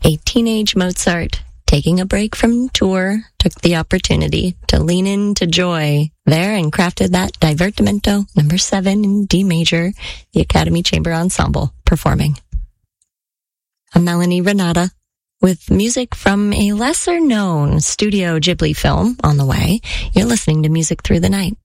A teenage Mozart, taking a break from tour, took the opportunity to lean into joy there and crafted that Divertimento number 7 in D major, the Academy Chamber Ensemble performing. I'm Melanie Renata with music from a lesser-known Studio Ghibli film on the way. You're listening to Music Through the Night.